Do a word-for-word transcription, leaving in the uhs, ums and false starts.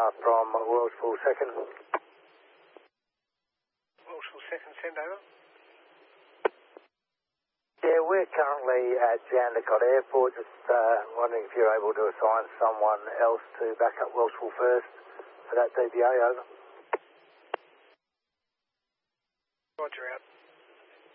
uh, from Welshpool second. Welshpool second, send over. Yeah, we're currently at Jandakot Airport. Just uh, wondering if you're able to assign someone else to back up Welshpool first for that D B A, over. Roger, out.